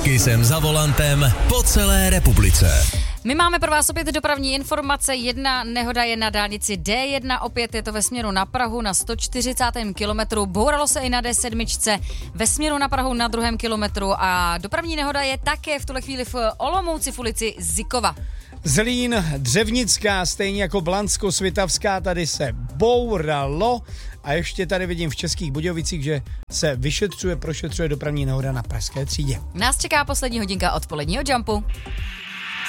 Kysem za volantem po celé republice. My máme pro vás opět dopravní informace. Jedna nehoda je na dálnici D1, opět je to ve směru na Prahu na 140. kilometru. Bouralo se i na D7 ve směru na Prahu na 2. kilometru a dopravní nehoda je také v tuhle chvíli v Olomouci v ulici Zikova. Zlín, Dřevnická, stejně jako Blansko-Svitavská, tady se bouralo a ještě tady vidím v Českých Budějovicích, že se prošetřuje dopravní nehoda na Pražské třídě. Nás čeká poslední hodinka odpoledního Jumpu.